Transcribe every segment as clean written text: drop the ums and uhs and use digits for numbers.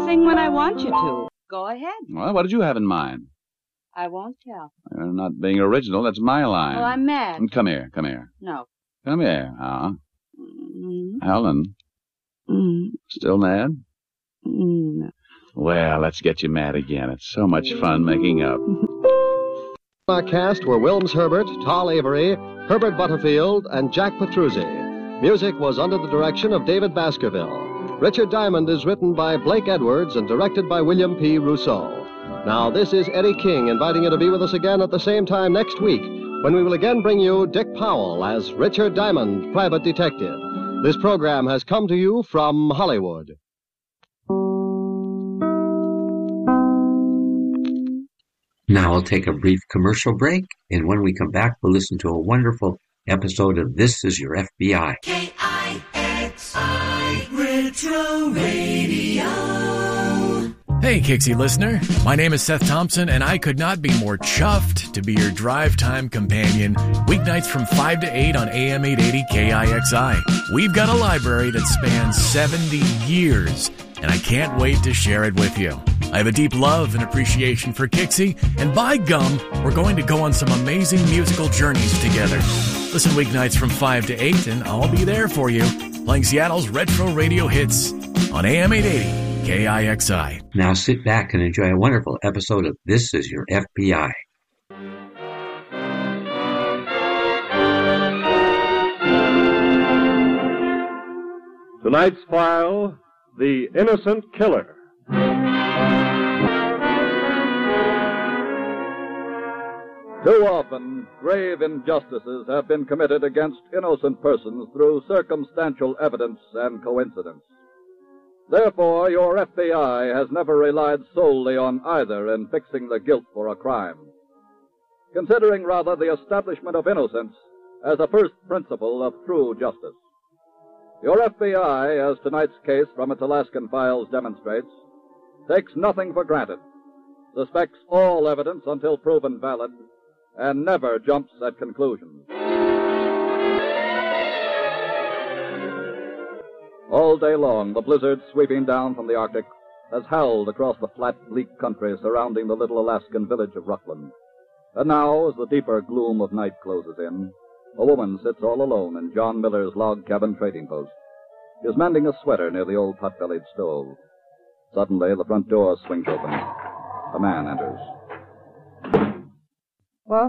sing when I want you to. Go ahead. Well, what did you have in mind? I won't tell. You're not being original. That's my line. Oh, I'm mad. Come here. Come here. No. Come here. Helen. Still mad? No. Well, let's get you mad again. It's so much fun making up. Our cast were Wilms Herbert, Tal Avery, Herbert Butterfield, and Jack Petruzzi. Music was under the direction of David Baskerville. Richard Diamond is written by Blake Edwards and directed by William P. Rousseau. Now, this is Eddie King inviting you to be with us again at the same time next week, when we will again bring you Dick Powell as Richard Diamond, private detective. This program has come to you from Hollywood. Now I'll take a brief commercial break, and when we come back, we'll listen to a wonderful episode of This Is Your FBI. KIXI Retro Radio. Hey, Kixie listener. My name is Seth Thompson, and I could not be more chuffed to be your drive time companion weeknights from 5 to 8 on AM 880 KIXI. We've got a library that spans 70 years, and I can't wait to share it with you. I have a deep love and appreciation for Kixie, and by gum, we're going to go on some amazing musical journeys together. Listen weeknights from 5 to 8, and I'll be there for you, playing Seattle's retro radio hits on AM 880 KIXI. Now sit back and enjoy a wonderful episode of This Is Your FBI. Tonight's file, The Innocent Killer. Too often, grave injustices have been committed against innocent persons through circumstantial evidence and coincidence. Therefore, your FBI has never relied solely on either in fixing the guilt for a crime, considering rather the establishment of innocence as a first principle of true justice. Your FBI, as tonight's case from its Alaskan files demonstrates, takes nothing for granted, suspects all evidence until proven valid, and never jumps at conclusions. All day long, the blizzard sweeping down from the Arctic has howled across the flat, bleak country surrounding the little Alaskan village of Rutland. And now, as the deeper gloom of night closes in, a woman sits all alone in John Miller's log cabin trading post. She is mending a sweater near the old pot-bellied stove. Suddenly, the front door swings open. A man enters. What?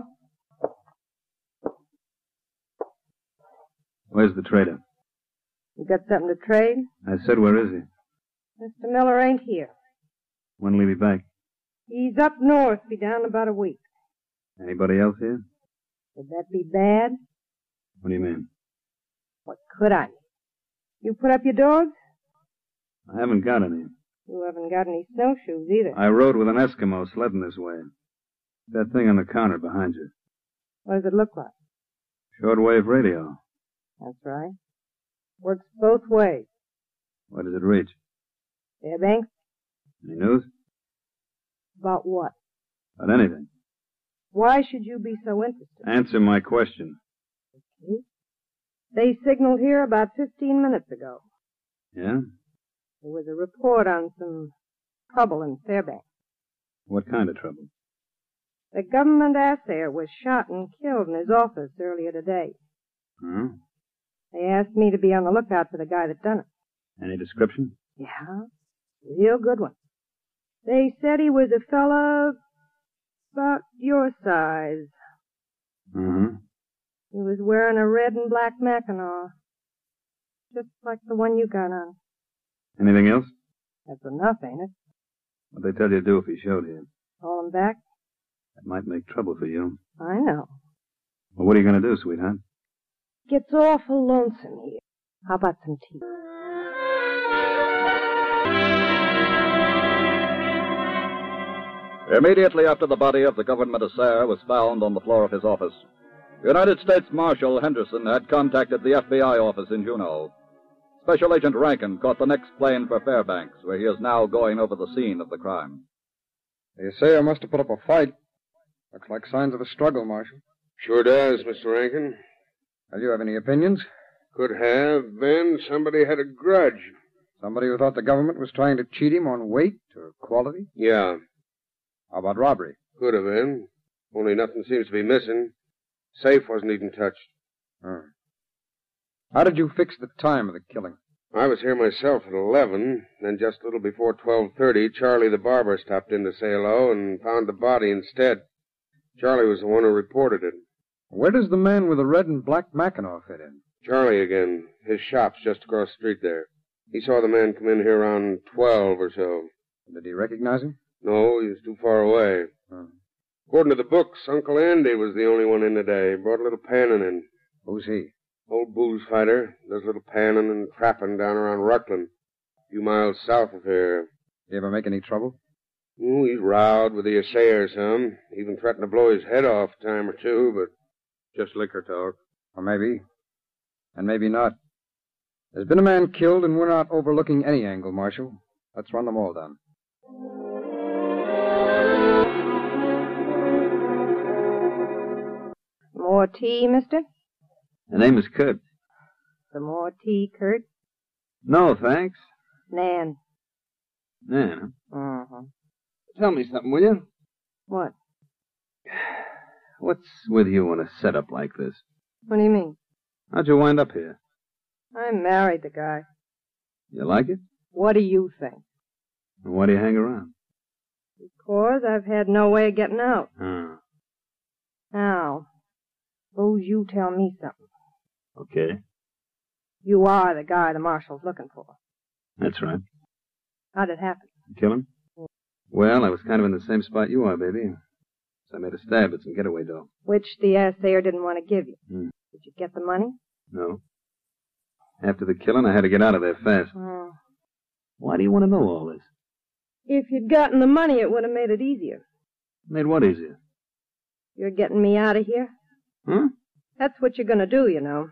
Where's the trader? You got something to trade? I said, where is he? Mr. Miller ain't here. When will he be back? He's up north. Be down in about a week. Anybody else here? Would that be bad? What do you mean? What could I? You put up your dogs? I haven't got any. You haven't got any snowshoes either. I rode with an Eskimo sledding this way. That thing on the counter behind you. What does it look like? Shortwave radio. That's right. Works both ways. What does it reach? Fairbanks? Any news? About what? About anything. Why should you be so interested? Answer my question. Okay. They signaled here about 15 minutes ago. Yeah? There was a report on some trouble in Fairbanks. What kind of trouble? The government assayer was shot and killed in his office earlier today. Huh? They asked me to be on the lookout for the guy that done it. Any description? Yeah, real good one. They said he was a fella about your size. Uh-huh. He was wearing a red and black Mackinaw, just like the one you got on. Anything else? That's enough, ain't it? What'd they tell you to do if he showed here? Call him back? That might make trouble for you. I know. Well, what are you going to do, sweetheart? Gets awful lonesome here. How about some tea? Immediately after the body of the government assayer was found on the floor of his office, United States Marshal Henderson had contacted the FBI office in Juneau. Special Agent Rankin caught the next plane for Fairbanks, where he is now going over the scene of the crime. The assayer must have put up a fight. Looks like signs of a struggle, Marshal. Sure does, Mr. Rankin. Do you have any opinions? Could have been somebody had a grudge. Somebody who thought the government was trying to cheat him on weight or quality? Yeah, How about robbery? could have been. Only nothing seems to be missing. Safe wasn't even touched. How did you fix the time of the killing? I was here myself at 11. Then just a little before 12:30, Charlie the barber stopped in to say hello and found the body instead. Charlie was the one who reported it. Where does the man with the red and black Mackinaw fit in? Charlie again. His shop's just across the street there. He saw the man come in here around 12 or so. Did he recognize him? No, he was too far away. According to the books, Uncle Andy was the only one in today. Brought a little panning in. Who's he? Old booze fighter. Does a little panning and trapping down around Ruckland. A few miles south of here. Did he ever make any trouble? Oh, he's rowed with the assayer some. Even threatened to blow his head off a time or two, but just liquor talk. Or maybe. And maybe not. There's been a man killed, and we're not overlooking any angle, Marshal. Let's run them all down. More tea, mister? The name is Kurt. Some more tea, Kurt? No, thanks. Nan. Nan, huh? Uh-huh. Tell me something, will you? What? What's with you on a setup like this? What do you mean? How'd you wind up here? I married the guy. You like it? What do you think? And why do you hang around? Because I've had no way of getting out. Now, suppose you tell me something. Okay, You are the guy the marshal's looking for. that's right. How'd it happen? Kill him? Well, I was kind of in the same spot you are, baby. So I made a stab at some getaway dough. Which the assayer didn't want to give you. Did you get the money? No. After the killing, I had to get out of there fast. Oh. Why do you want to know all this? If you'd gotten the money, it would have made it easier. Made what easier? You're getting me out of here? Huh? That's what you're going to do, you know.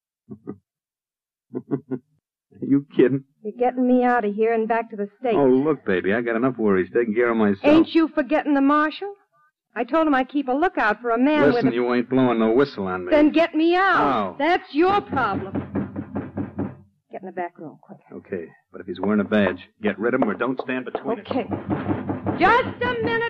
Are you kidding? You're getting me out of here and back to the States. Oh, look, baby, I got enough worries taking care of myself. Ain't you forgetting the marshal? I told him I'd keep a lookout for a man Listen, with a... you ain't blowing no whistle on me. Then get me out. Oh. That's your problem. Get in the back room, quick. Okay, but if he's wearing a badge, get rid of him or don't stand between us. Okay. Just a minute.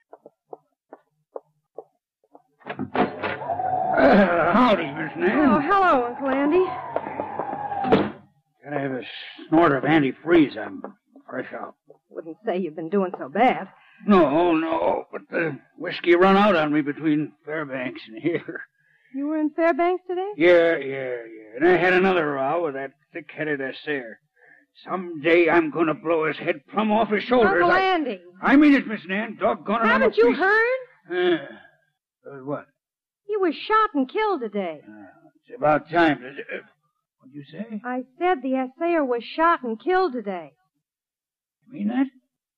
Howdy, Miss Nan. Oh, hello, Uncle Andy. Gotta have a snort of antifreeze. I'm fresh out. Wouldn't say you've been doing so bad. No, but the whiskey run out on me between Fairbanks and here. You were in Fairbanks today? Yeah. And I had another row with that thick-headed assayer. Someday I'm gonna blow his head plumb off his shoulders. Uncle Andy. I mean it, Miss Nan. Doggone it. Haven't you heard? What? He was shot and killed today. It's about time. What'd you say? I said the assayer was shot and killed today. You mean that?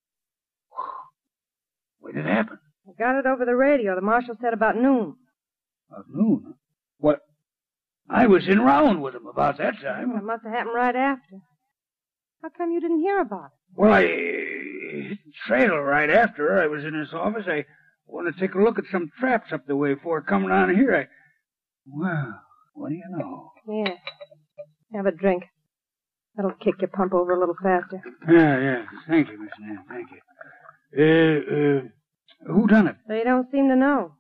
When did it happen? I got it over the radio. The marshal said about noon. About noon? What? I was in round with him about that time. It must have happened right after. How come you didn't hear about it? Well, I hit the trail right after I was in his office. I want to take a look at some traps up the way before coming down here. Well, what do you know? Yeah. Have a drink. That'll kick your pump over a little faster. Yeah. Thank you, Miss Nan. Thank you. Who done it? They don't seem to know.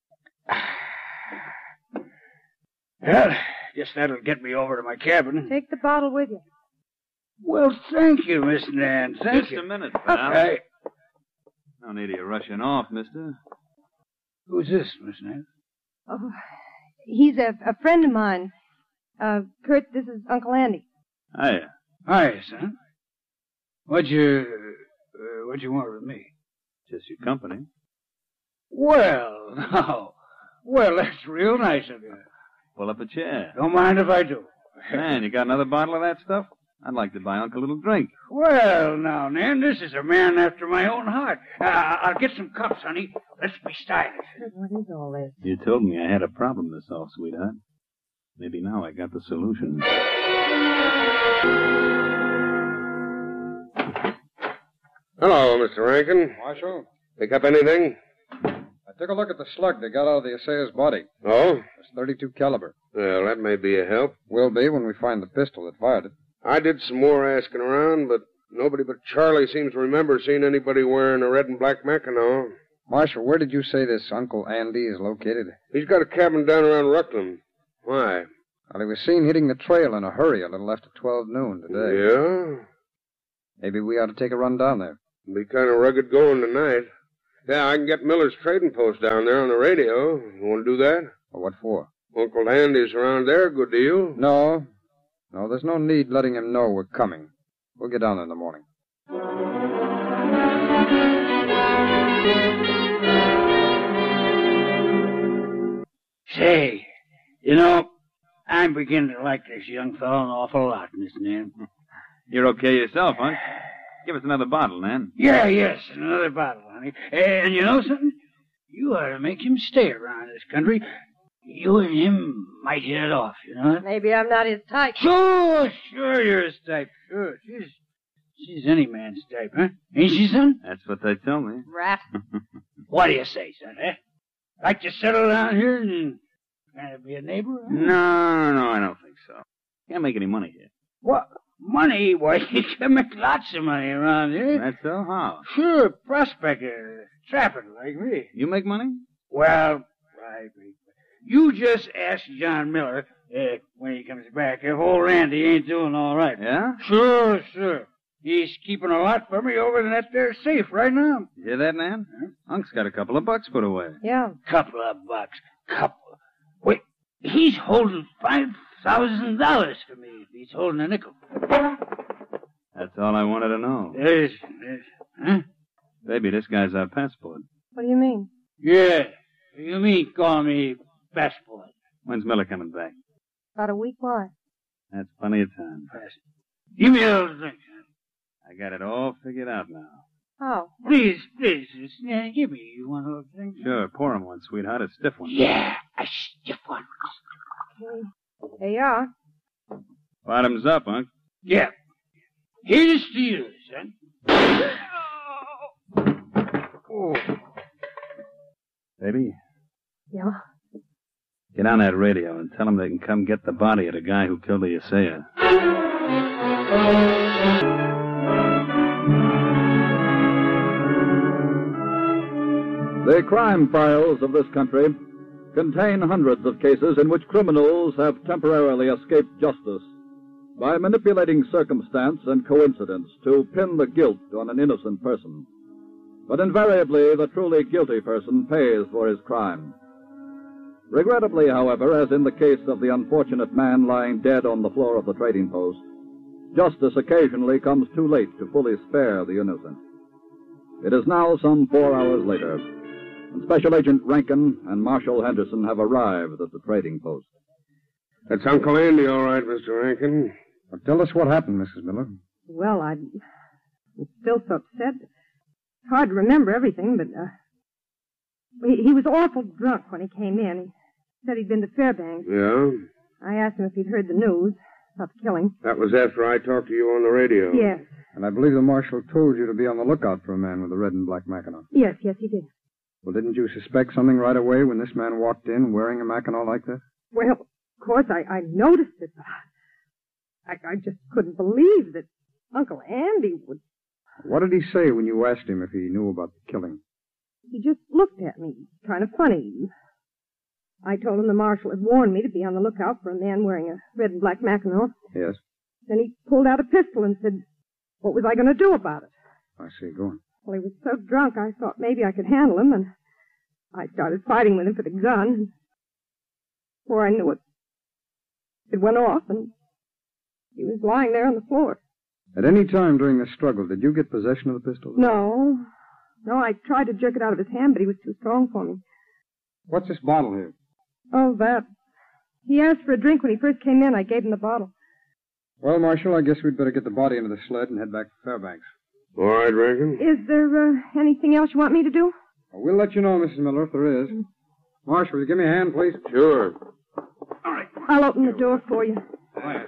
Well, guess that'll get me over to my cabin. Take the bottle with you. Well, thank you, Miss Nan. Thank you. Just a minute, pal. No need of you rushing off, mister. Who's this, Miss Nan? Oh, he's a friend of mine. Kurt, this is Uncle Andy. Hiya. Hi, son. What'd you want with me? Just your company. Well, no. Well, that's real nice of you. Pull up a chair. Don't mind if I do. Man, you got another bottle of that stuff? I'd like to buy Uncle a little drink. Well, now, Nan, this is a man after my own heart. I'll get some cups, honey. Let's be stylish. What is all this? You told me I had a problem this off, sweetheart. Maybe now I got the solution. Hello, Mr. Rankin. Marshal, Pick up anything? I took a look at the slug they got out of the assayer's body. Oh? It's .32 caliber. Well, that may be a help. Will be when we find the pistol that fired it. I did some more asking around, but nobody but Charlie seems to remember seeing anybody wearing a red and black Mackinaw. Marshal, where did you say this Uncle Andy is located? He's got a cabin down around Ruckland. Why? Well, he was seen hitting the trail in a hurry a little after 12 noon today. Yeah? Maybe we ought to take a run down there. It'll be kind of rugged going tonight. Yeah, I can get Miller's trading post down there on the radio. You want to do that? Well, what for? Uncle Andy's around there, good deal. No, there's no need letting him know we're coming. We'll get down there in the morning. Say, I'm beginning to like this young fellow an awful lot, Miss Nan. You're okay yourself, huh? Give us another bottle, Nan. Yes, another bottle, honey. And you know something? You ought to make him stay around this country. You and him might hit it off, you know? Maybe I'm not his type. Sure, you're his type. Sure, she's any man's type, huh? Ain't she, son? That's what they tell me. Rat. What do you say, son, eh? Like to settle down here and kind of be a neighbor? Huh? No, I don't think so. Can't make any money here. What? Money? Why, you can make lots of money around here. That's so? How? Sure, prospector, trapper like me. You make money? Well, you just ask John Miller, when he comes back, if old Randy ain't doing all right. Yeah? Sure. He's keeping a lot for me over in that there safe right now. You hear that, Nan? Unc's got a couple of bucks put away. Yeah. Couple of bucks. Wait, he's holding $5,000 for me if he's holding a nickel. That's all I wanted to know. Yes. Huh? Baby, this guy's our passport. What do you mean? Yeah. You mean call me passport? When's Miller coming back? About a week, why? That's plenty of time. Give me a little drink. I got it all figured out now. Oh. Please, yeah, give me one little drink. Sure, pour him one, sweetheart. A stiff one. Yeah, a stiff one. Okay. There you are. Bottoms up, Unc. Yeah. Here's to you, son. Oh. Baby, Yeah? get on that radio and tell them they can come get the body of the guy who killed the assayer. The crime files of this country contain hundreds of cases in which criminals have temporarily escaped justice by manipulating circumstance and coincidence to pin the guilt on an innocent person. But invariably, the truly guilty person pays for his crime. Regrettably, however, as in the case of the unfortunate man lying dead on the floor of the trading post, justice occasionally comes too late to fully spare the innocent. It is now some 4 hours later, and Special Agent Rankin and Marshal Henderson have arrived at the trading post. That's Uncle Andy, all right, Mr. Rankin. Well, tell us what happened, Mrs. Miller. Well, I'm still so upset. It's hard to remember everything, but he was awful drunk when he came in. He said he'd been to Fairbanks. Yeah? I asked him if he'd heard the news about the killing. That was after I talked to you on the radio. Yes. And I believe the marshal told you to be on the lookout for a man with a red and black Mackinaw. Yes, he did. Well, didn't you suspect something right away when this man walked in wearing a Mackinaw like that? Well, of course, I noticed it, but I just couldn't believe that Uncle Andy would... What did he say when you asked him if he knew about the killing? He just looked at me, kind of funny. I told him the marshal had warned me to be on the lookout for a man wearing a red and black Mackinaw. Yes. Then he pulled out a pistol and said, what was I going to do about it? I see. Go on. Well, he was so drunk I thought maybe I could handle him, and I started fighting with him for the gun. Before I knew it, it went off, and he was lying there on the floor. At any time during the struggle, did you get possession of the pistol? No, I tried to jerk it out of his hand, but he was too strong for me. What's this bottle here? Oh, that. He asked for a drink when he first came in. I gave him the bottle. Well, Marshal, I guess we'd better get the body into the sled and head back to Fairbanks. All right, Rankin. Is there anything else you want me to do? Well, we'll let you know, Mrs. Miller, if there is. Marshal, will you give me a hand, please? Sure. All right. I'll open the door for you. Yes.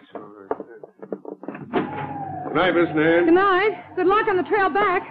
Good night, Miss Nan. Good night. Good luck on the trail back.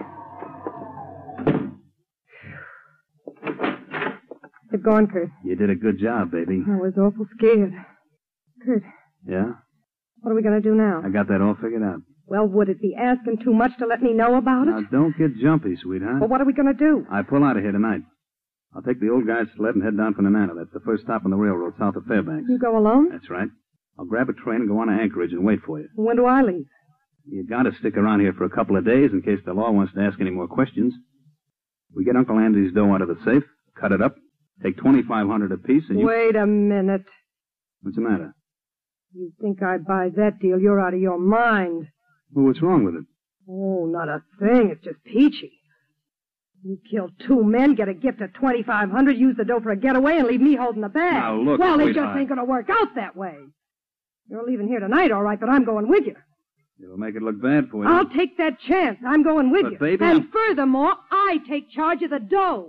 Get going, Kurt. You did a good job, baby. I was awful scared. Kurt, Yeah? What are we going to do now? I got that all figured out. Well, would it be asking too much to let me know about it? Now, don't get jumpy, sweetheart. Well, what are we going to do? I pull out of here tonight. I'll take the old guy's sled and head down for Nenana. That's the first stop on the railroad south of Fairbanks. You go alone? That's right. I'll grab a train and go on to Anchorage and wait for you. When do I leave? You gotta stick around here for a couple of days in case the law wants to ask any more questions. We get Uncle Andy's dough out of the safe, cut it up, take $2,500 apiece, and you... Wait a minute. What's the matter? You think I'd buy that deal? You're out of your mind. Well, what's wrong with it? Oh, not a thing. It's just peachy. You kill 2 men, get a gift of $2,500, use the dough for a getaway, and leave me holding the bag. Now, look, well, it sweetheart. just ain't going to work out that way. You're leaving here tonight, all right, but I'm going with you. It'll make it look bad for you. I'll take that chance. I'm going with But, you. baby, and furthermore, I take charge of the dough.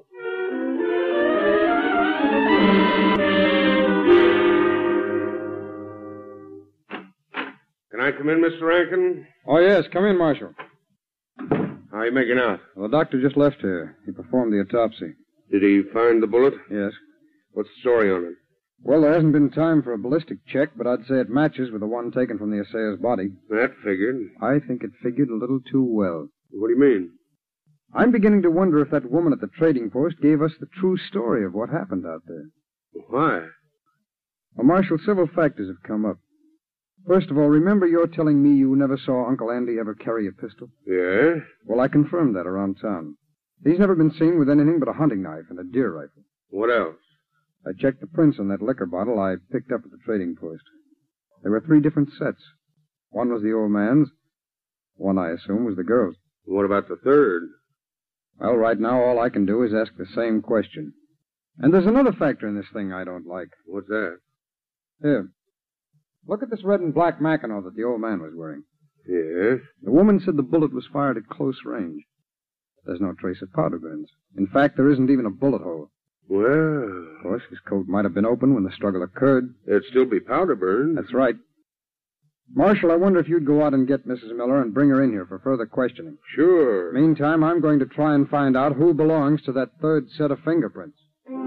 Can I come in, Mr. Rankin? Oh, yes. Come in, Marshal. How are you making out? Well, the doctor just left here. He performed the autopsy. Did he find the bullet? Yes. What's the story on it? Well, there hasn't been time for a ballistic check, but I'd say it matches with the one taken from the assayer's body. That figured. I think it figured a little too well. What do you mean? I'm beginning to wonder if that woman at the trading post gave us the true story of what happened out there. Why? Well, Marshal, several factors have come up. First of all, remember you're telling me you never saw Uncle Andy ever carry a pistol? Yeah? Well, I confirmed that around town. He's never been seen with anything but a hunting knife and a deer rifle. What else? I checked the prints on that liquor bottle I picked up at the trading post. There were 3 different sets. One was the old man's. One, I assume, was the girl's. What about the third? Well, right now, all I can do is ask the same question. And there's another factor in this thing I don't like. What's that? Here. Look at this red and black Mackinaw that the old man was wearing. Yes? The woman said the bullet was fired at close range. There's no trace of powder burns. In fact, there isn't even a bullet hole. Well... Of course, his coat might have been open when the struggle occurred. There'd still be powder burn. That's right. Marshal, I wonder if you'd go out and get Mrs. Miller and bring her in here for further questioning. Sure. Meantime, I'm going to try and find out who belongs to that third set of fingerprints.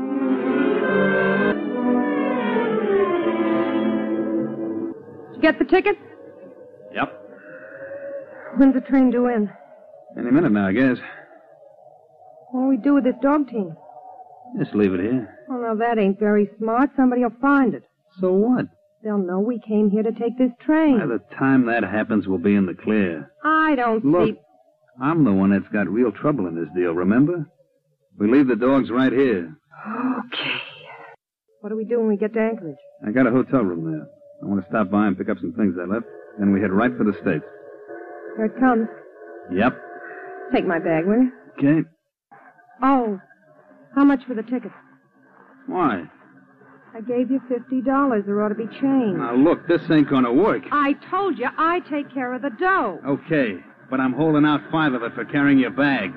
Did you get the ticket? Yep. When's the train due in? Any minute now, I guess. What do we do with this dog team? Just leave it here. Oh, no, that ain't very smart. Somebody will find it. So what? They'll know we came here to take this train. By the time that happens, we'll be in the clear. I don't Look, see... I'm the one that's got real trouble in this deal, remember? We leave the dogs right here. Okay. What do we do when we get to Anchorage? I got a hotel room there. I want to stop by and pick up some things I left. Then we head right for the States. Here it comes. Yep. Take my bag, will you? Okay. Oh, how much for the ticket? Why? I gave you $50. There ought to be change. Now, look, this ain't gonna work. I told you I take care of the dough. Okay, but I'm holding out 5 of it for carrying your bag.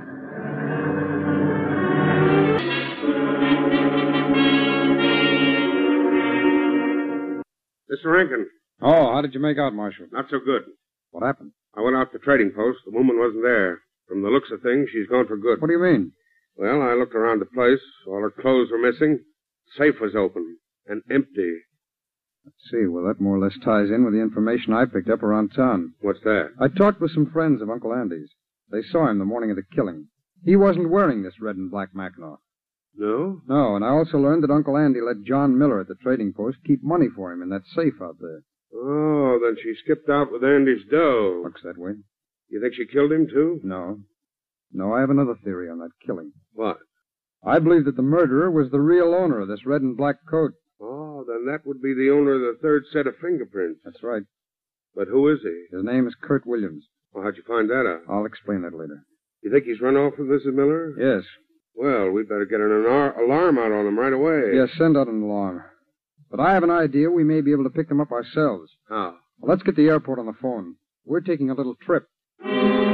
Mr. Rankin. Oh, how did you make out, Marshal? Not so good. What happened? I went out to the trading post. The woman wasn't there. From the looks of things, she's gone for good. What do you mean? Well, I looked around the place. All her clothes were missing. The safe was open and empty. Let's see. Well, that more or less ties in with the information I picked up around town. What's that? I talked with some friends of Uncle Andy's. They saw him the morning of the killing. He wasn't wearing this red and black Mackinaw. No? No, and I also learned that Uncle Andy let John Miller at the trading post keep money for him in that safe out there. Oh, then she skipped out with Andy's dough. Looks that way. You think she killed him, too? No. No, I have another theory on that killing. What? I believe that the murderer was the real owner of this red and black coat. Oh, then that would be the owner of the third set of fingerprints. That's right. But who is he? His name is Kurt Williams. Well, how'd you find that out? I'll explain that later. You think he's run off with Mrs. Miller? Yes. Well, we'd better get an alarm out on him right away. Yes, send out an alarm. But I have an idea we may be able to pick them up ourselves. How? Well, let's get the airport on the phone. We're taking a little trip.